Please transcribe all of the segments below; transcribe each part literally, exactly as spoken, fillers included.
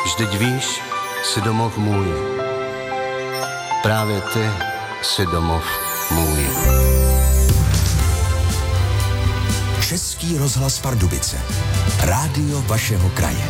Vždyť víš, jsi domov můj. Právě ty jsi domov můj. Český rozhlas Pardubice. Rádio vašeho kraje.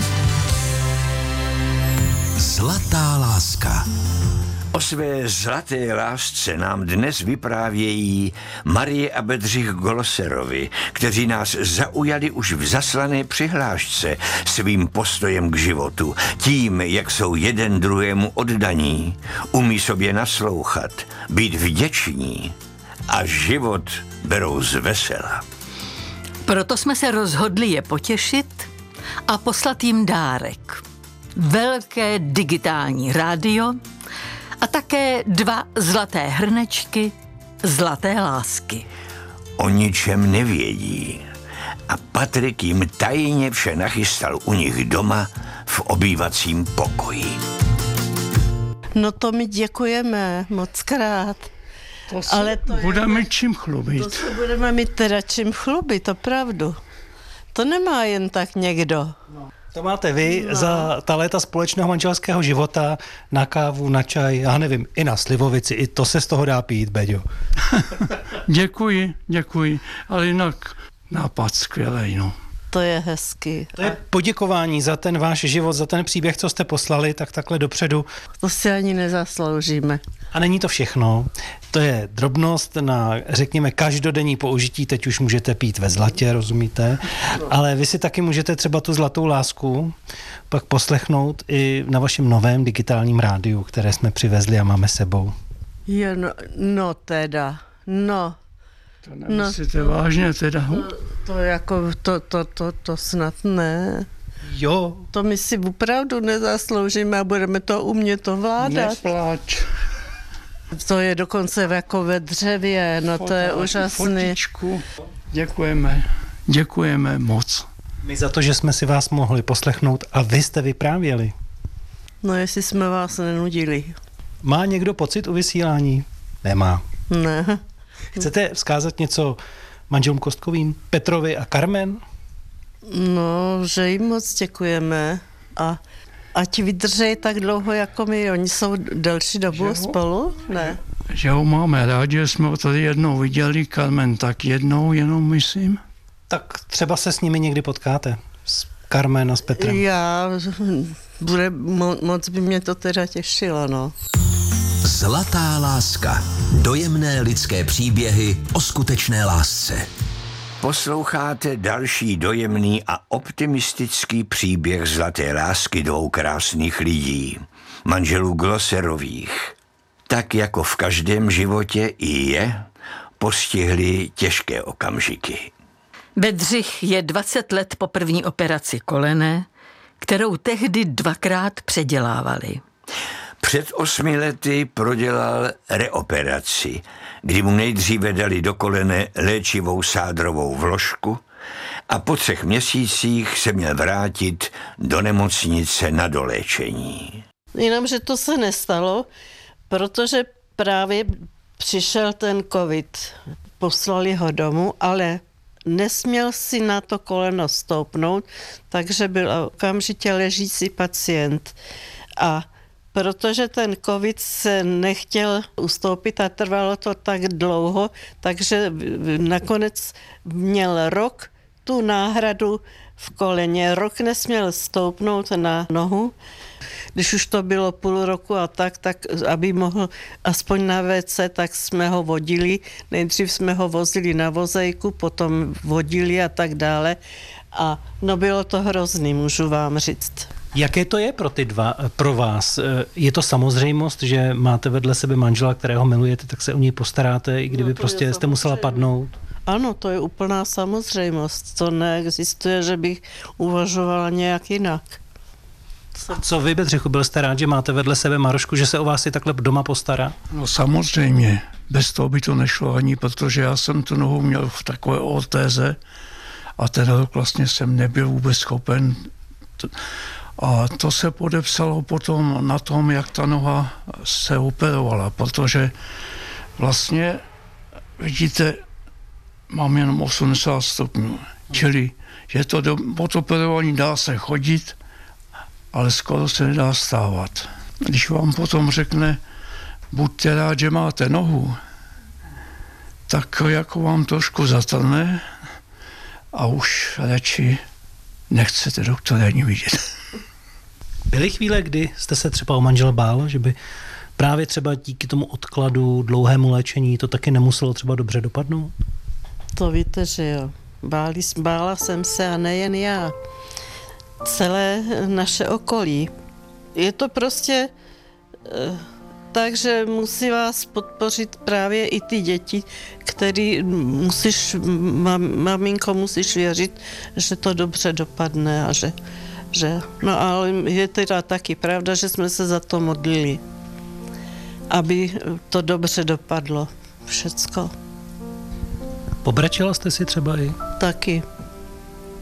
Zlatá láska. O své zlaté lásce nám dnes vyprávějí Marie a Bedřich Glosserovi, kteří nás zaujali už v zaslané přihlášce svým postojem k životu, tím, jak jsou jeden druhému oddaní, umí sobě naslouchat, být vděční a život berou z vesela. Proto jsme se rozhodli je potěšit a poslat jim dárek. Velké digitální rádio a také dva zlaté hrnečky zlaté lásky. O ničem nevědí a Patrik jim tajně vše nachystal u nich doma v obývacím pokoji. No to my děkujeme moc krát. To se Ale to budeme je, čím chlubit. To se budeme mít teda čím chlubit, opravdu. To nemá jen tak někdo. No. To máte vy no. za ta léta společného manželského života na kávu, na čaj, já nevím, i na slivovici, i to se z toho dá pít, Beďo. Děkuji, děkuji, ale jinak nápad skvělej, no. To je hezký. To je poděkování za ten váš život, za ten příběh, co jste poslali, tak takhle dopředu. To si ani nezasloužíme. A není to všechno. To je drobnost na, řekněme, každodenní použití. Teď už můžete pít ve zlatě, rozumíte? Ale vy si taky můžete třeba tu zlatou lásku pak poslechnout i na vašem novém digitálním rádiu, které jsme přivezli a máme sebou. Jo, no, no teda, no. To nemyslíte no, vážně teda? To, to jako, to, to, to, to snad ne. Jo. To my si opravdu nezasloužíme a budeme to umět ovládat. Nepláč. To je dokonce jako ve dřevě, no to je úžasný. Fotičku. Děkujeme, děkujeme moc. My za to, že jsme si vás mohli poslechnout a vy jste vyprávěli. No jestli jsme vás nenudili. Má někdo pocit u vysílání? Nemá. Ne. Chcete vzkázat něco manželům Kostkovým, Petrovi a Carmen? No, že jim moc děkujeme a ať vydržej tak dlouho jako my. Oni jsou delší dobu že spolu? Ne. Že ho máme rádi, že jsme ho tady jednou viděli, Carmen, tak jednou jenom myslím. Tak třeba se s nimi někdy potkáte, s Carmen a s Petrem. Já, bude, mo, moc by mě to teda těšilo, no. Zlatá láska. Dojemné lidské příběhy o skutečné lásce. Posloucháte další dojemný a optimistický příběh zlaté lásky dvou krásných lidí, manželů Glosserových. Tak jako v každém životě i je postihly těžké okamžiky. Bedřich je dvacet let po první operaci kolene, kterou tehdy dvakrát předělávali. Před osmi lety prodělal reoperaci, kdy mu nejdříve dali do kolene léčivou sádrovou vložku a po třech měsících se měl vrátit do nemocnice na doléčení. Jenomže to se nestalo, protože právě přišel ten covid. Poslali ho domů, ale nesměl si na to koleno stoupnout, takže byl okamžitě ležící pacient. A protože ten covid se nechtěl ustoupit a trvalo to tak dlouho, takže nakonec měl rok tu náhradu v koleně. Rok nesměl stoupnout na nohu. Když už to bylo půl roku a tak, tak aby mohl aspoň na vé cé, tak jsme ho vodili. Nejdřív jsme ho vozili na vozejku, potom vodili a tak dále. A no bylo to hrozný, můžu vám říct. Jaké to je pro ty dva, pro vás? Je to samozřejmost, že máte vedle sebe manžela, kterého milujete, tak se o něj postaráte, i kdyby no prostě jste musela padnout? Ano, to je úplná samozřejmost. To neexistuje, že bych uvažovala nějak jinak. A co vy, Bedřichu, byl jste rád, že máte vedle sebe Marošku, že se o vás i takhle doma postará? No samozřejmě, bez toho by to nešlo ani, protože já jsem tu nohu měl v takové ortéze a ten rok vlastně jsem nebyl vůbec schopen. A to se podepsalo potom na tom, jak ta noha se operovala, protože vlastně, vidíte, mám jenom osmdesát stupňů, čili je to do odoperování, dá se chodit, ale skoro se nedá stávat. Když vám potom řekne, buďte rád, že máte nohu, tak jako vám trošku zatrne a už radši nechcete doktora ani vidět. Byly chvíle, kdy jste se třeba o manžela bál, že by právě třeba díky tomu odkladu, dlouhému léčení to taky nemuselo třeba dobře dopadnout? To víte, že jo. Báli, bála jsem se a nejen já. Celé naše okolí. Je to prostě eh, tak, že musí vás podpořit právě i ty děti, který musíš, mam, maminko, musíš věřit, že to dobře dopadne a že, že... No ale je teda taky pravda, že jsme se za to modlili, aby to dobře dopadlo všecko. Pobrečela jste si třeba i? Taky.